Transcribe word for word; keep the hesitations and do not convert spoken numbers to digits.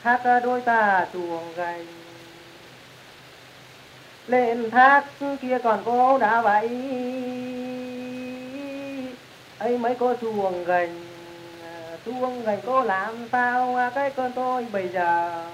thác đôi ta chuồng gành. Lên thác kia còn cô đã vậy ấy mấy cô chuồng gành, chuồng gành cô làm sao cái cơn tôi bây giờ.